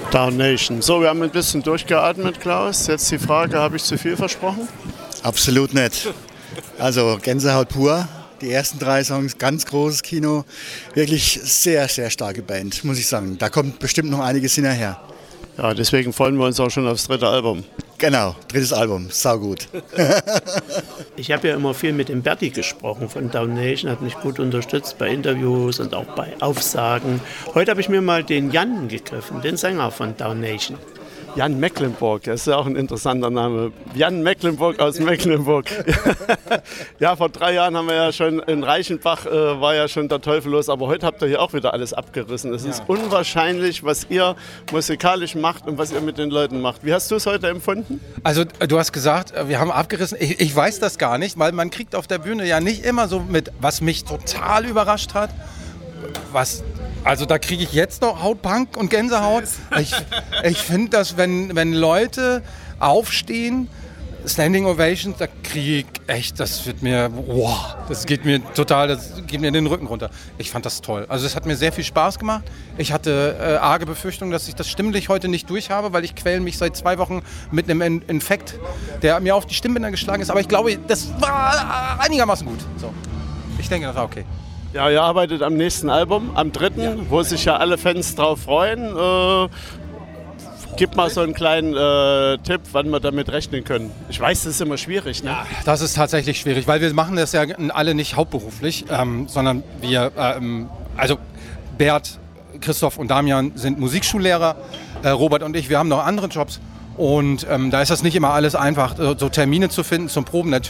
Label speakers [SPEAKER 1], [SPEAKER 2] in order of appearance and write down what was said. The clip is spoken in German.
[SPEAKER 1] Downation. So, wir haben ein bisschen durchgeatmet, Klaus. Jetzt die Frage, habe ich zu viel versprochen?
[SPEAKER 2] Absolut nicht. Also Gänsehaut pur. Die ersten 3 Songs, ganz großes Kino. Wirklich sehr, sehr starke Band, muss ich sagen. Da kommt bestimmt noch einiges hinterher.
[SPEAKER 1] Ja, deswegen freuen wir uns auch schon aufs 3. Album.
[SPEAKER 2] Genau, 3. Album, saugut.
[SPEAKER 3] Ich habe ja immer viel mit dem Berti gesprochen von Downation, hat mich gut unterstützt bei Interviews und auch bei Aufsagen. Heute habe ich mir mal den Jan gegriffen, den Sänger von Downation.
[SPEAKER 1] Jan Mecklenburg, das ist ja auch ein interessanter Name. Jan Mecklenburg aus Mecklenburg. Ja, vor 3 Jahren haben wir ja schon in Reichenbach, war ja schon der Teufel los, aber heute habt ihr hier auch wieder alles abgerissen. Es ist unwahrscheinlich, was ihr musikalisch macht und was ihr mit den Leuten macht. Wie hast du es heute empfunden?
[SPEAKER 4] Also du hast gesagt, wir haben abgerissen. Ich weiß das gar nicht, weil man kriegt auf der Bühne ja nicht immer so mit, was mich total überrascht hat, also da kriege ich jetzt noch Hautpunk und Gänsehaut. Ich finde, dass wenn Leute aufstehen, Standing Ovations, da kriege ich echt, das geht mir den Rücken runter. Ich fand das toll. Also es hat mir sehr viel Spaß gemacht. Ich hatte arge Befürchtung, dass ich das stimmlich heute nicht durch habe, weil ich quäle mich seit 2 Wochen mit einem Infekt, der mir auf die Stimmbänder geschlagen ist. Aber ich glaube, das war einigermaßen gut. So. Ich denke, das war okay.
[SPEAKER 1] Ja, ihr arbeitet am nächsten Album, am 3., wo sich ja alle Fans drauf freuen. Gib mal so einen kleinen Tipp, wann wir damit rechnen können. Ich weiß, das ist immer schwierig, ne?
[SPEAKER 4] Ja, das ist tatsächlich schwierig, weil wir machen das ja alle nicht hauptberuflich, sondern wir, also Bert, Christoph und Damian sind Musikschullehrer, Robert und ich, wir haben noch andere Jobs und da ist das nicht immer alles einfach, so Termine zu finden zum Proben. Natürlich